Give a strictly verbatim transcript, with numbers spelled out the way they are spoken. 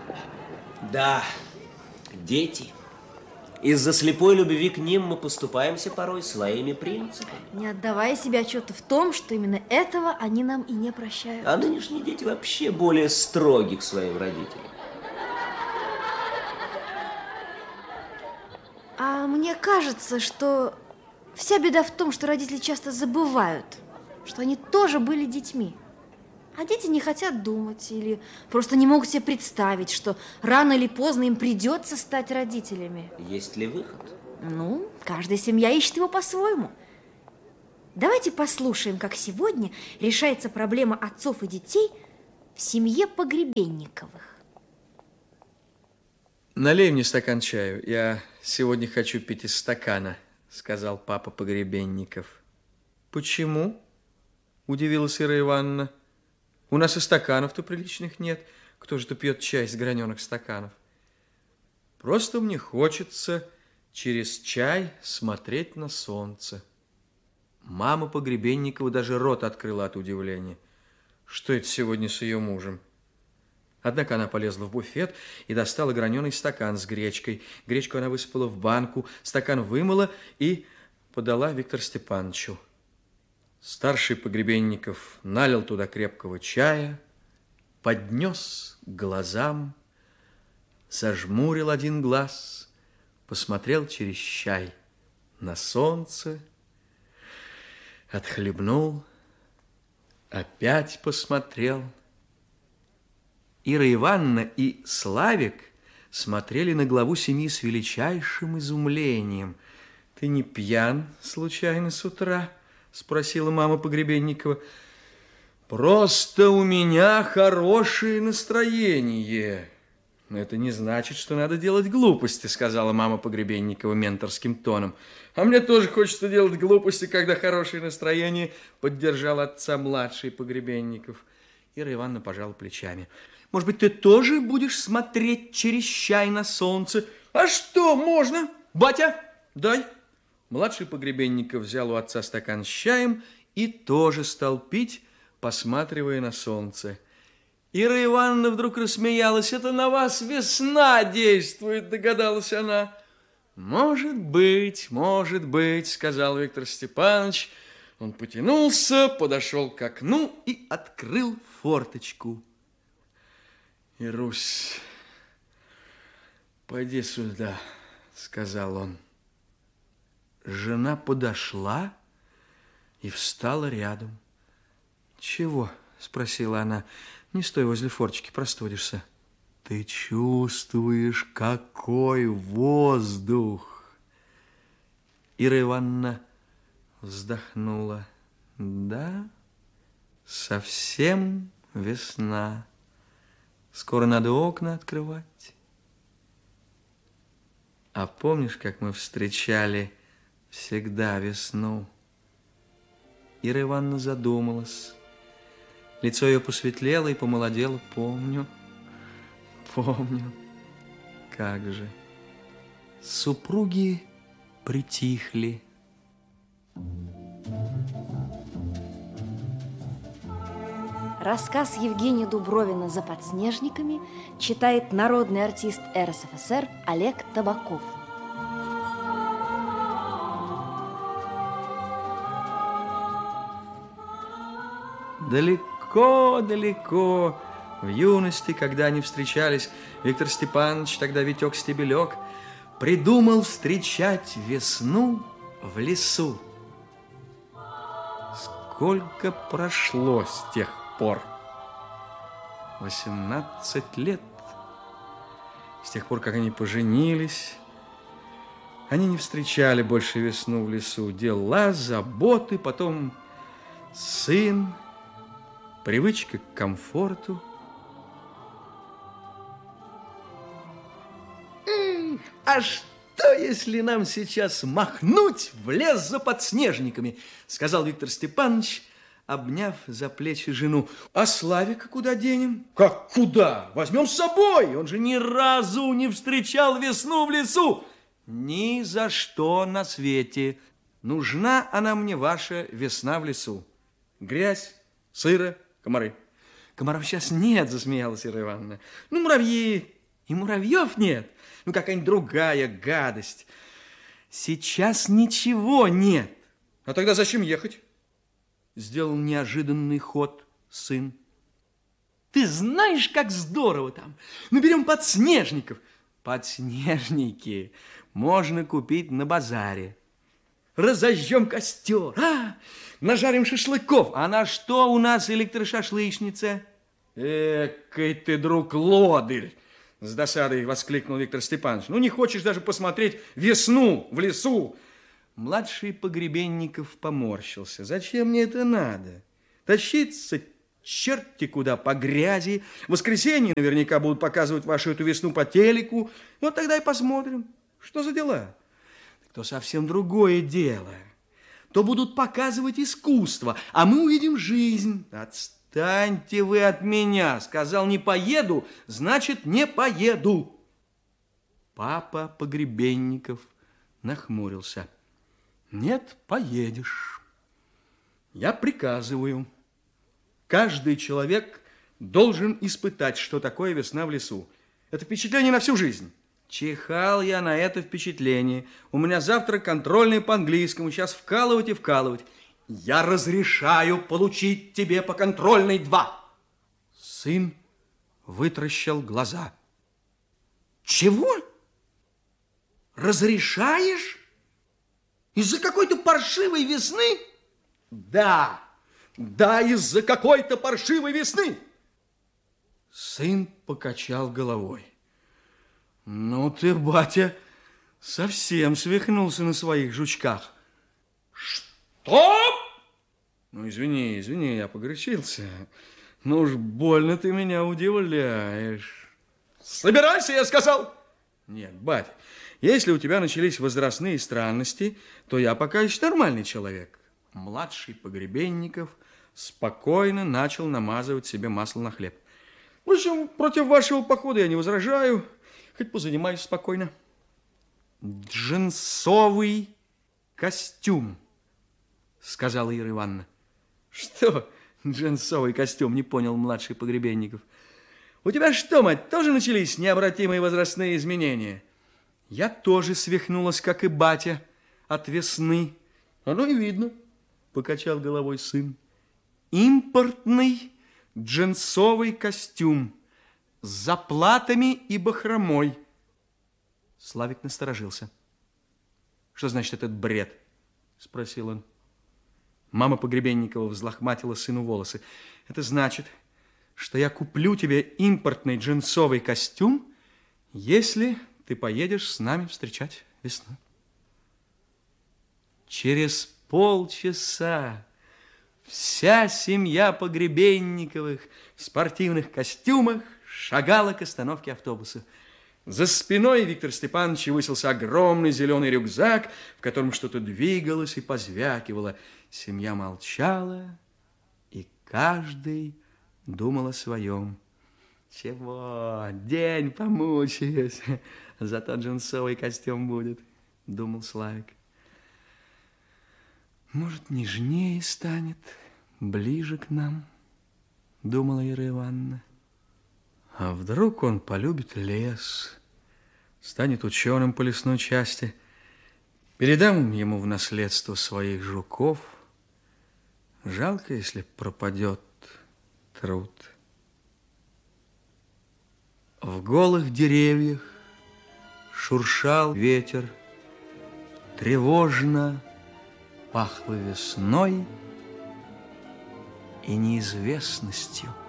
Да, дети. Из-за слепой любви к ним мы поступаемся порой своими принципами. Не отдавая себе отчета в том, что именно этого они нам и не прощают. А нынешние дети вообще более строги к своим родителям. А мне кажется, что вся беда в том, что родители часто забывают, что они тоже были детьми. А дети не хотят думать или просто не могут себе представить, что рано или поздно им придется стать родителями. Есть ли выход? Ну, каждая семья ищет его по-своему. Давайте послушаем, как сегодня решается проблема отцов и детей в семье Погребенниковых. Налей мне стакан чаю. Я сегодня хочу пить из стакана, сказал папа Погребенников. Почему? Удивилась Ира Ивановна. У нас и стаканов-то приличных нет. Кто же-то пьет чай из граненых стаканов? Просто мне хочется через чай смотреть на солнце. Мама Погребенникова даже рот открыла от удивления. Что это сегодня с ее мужем? Однако она полезла в буфет и достала граненый стакан с гречкой. Гречку она высыпала в банку, стакан вымыла и подала Виктору Степановичу. Старший Погребенников налил туда крепкого чая, поднес к глазам, зажмурил один глаз, посмотрел через чай на солнце, отхлебнул, опять посмотрел. Ира Ивановна и Славик смотрели на главу семьи с величайшим изумлением. «Ты не пьян случайно с утра?» – спросила мама Погребенникова. «Просто у меня хорошее настроение». «Но это не значит, что надо делать глупости», – сказала мама Погребенникова менторским тоном. «А мне тоже хочется делать глупости, когда хорошее настроение», – поддержал отца младший Погребенников. Ира Ивановна пожала плечами. «Может быть, ты тоже будешь смотреть через чай на солнце?» «А что, можно? Батя, дай!» Младший Погребенников взял у отца стакан с чаем и тоже стал пить, посматривая на солнце. Ира Ивановна вдруг рассмеялась. «Это на вас весна действует», догадалась она. «Может быть, может быть», сказал Виктор Степанович. Он потянулся, подошел к окну и открыл форточку. «Ирусь, пойди сюда», сказал он. Жена подошла и встала рядом. «Чего?» – спросила она. «Не стой возле форточки, простудишься». «Ты чувствуешь, какой воздух!» Ира Ивановна вздохнула. «Да, совсем весна. Скоро надо окна открывать». «А помнишь, как мы встречали всегда весну?» Ира Ивановна задумалась. Лицо ее посветлело и помолодело. «Помню, помню. Как же». Супруги притихли. Рассказ Евгения Дубровина «За подснежниками» читает народный артист эр эс эф эс эр Олег Табаков. Далеко-далеко в юности, когда они встречались, Виктор Степанович, тогда Витек Стебелек, придумал встречать весну в лесу. Сколько прошло с тех пор? восемнадцать лет. С тех пор, как они поженились, они не встречали больше весну в лесу. Дела, заботы, потом сын, привычка к комфорту. А что, если нам сейчас махнуть в лес за подснежниками? Сказал Виктор Степанович, обняв за плечи жену. А Славика куда денем? Как куда? Возьмем с собой. Он же ни разу не встречал весну в лесу. Ни за что на свете. Нужна она мне, ваша весна в лесу. Грязь, сыро, комары. Комаров сейчас нет, засмеялась Ира Ивановна. Ну, муравьи, И муравьев нет. Ну, какая-нибудь другая гадость. Сейчас ничего нет. А тогда зачем ехать? Сделал неожиданный ход сын. Ты знаешь, как здорово там. Наберем подснежников. Подснежники можно купить на базаре. Разожжем костер, а? Нажарим шашлыков. А на что у нас электрошашлычница? Экой ты, друг лодырь! С досадой воскликнул Виктор Степанович. Ну, не хочешь даже посмотреть весну в лесу? Младший Погребенников поморщился. Зачем мне это надо? Тащиться черти куда по грязи. В воскресенье наверняка будут показывать вашу эту весну по телеку. Вот тогда и посмотрим, что за дела. То совсем другое дело. То будут показывать искусство, а мы увидим жизнь. Отстаньте вы от меня. Сказал, не поеду, значит, не поеду. Папа Погребенников нахмурился. Нет, поедешь. Я приказываю. Каждый человек должен испытать, что такое весна в лесу. Это впечатление на всю жизнь. Чихал я на это впечатление. У меня завтра контрольный по английскому. Сейчас вкалывать и вкалывать. Я разрешаю получить тебе по контрольной два. Сын вытращил глаза. Чего? Разрешаешь? Из-за какой-то паршивой весны? Да, да, из-за какой-то паршивой весны. Сын покачал головой. Ну ты, батя, совсем свихнулся на своих жучках. Что? Ну, извини, извини, я погорячился. Ну уж больно ты меня удивляешь. Собирайся, я сказал. Нет, батя, если у тебя начались возрастные странности, то я пока еще нормальный человек. Младший Погребенников спокойно начал намазывать себе масло на хлеб. В общем, против вашего похода я не возражаю. Хоть позанимаюсь спокойно. Джинсовый костюм, сказала Ира Ивановна. Что джинсовый костюм, не понял младший Погребенников. У тебя что, мать, тоже начались необратимые возрастные изменения? Я тоже свихнулась, как и батя, от весны. Оно и видно, покачал головой сын. Импортный джинсовый костюм с заплатами и бахромой. Славик насторожился. Что значит этот бред? Спросил он. Мама Погребенникова взлохматила сыну волосы. Это значит, что я куплю тебе импортный джинсовый костюм, если ты поедешь с нами встречать весну. Через полчаса вся семья Погребенниковых в спортивных костюмах шагала к остановке автобуса. За спиной Виктора Степановича высился огромный зеленый рюкзак, в котором что-то двигалось и позвякивало. Семья молчала, и каждый думал о своем. Чего? День помучаюсь, зато джинсовый костюм будет, думал Славик. Может, нежнее станет, ближе к нам, думала Ира Ивановна. А вдруг он полюбит лес, станет ученым по лесной части, передам ему в наследство своих жуков. Жалко, если пропадет труд. В голых деревьях шуршал ветер, тревожно пахло весной и неизвестностью.